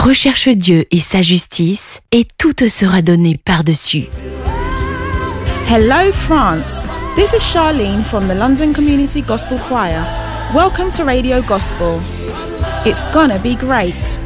Recherche Dieu et sa justice, et tout te sera donné par-dessus. Hello France, this is Charlene from the London Community Gospel Choir. Welcome to Radio Gospel. It's gonna be great.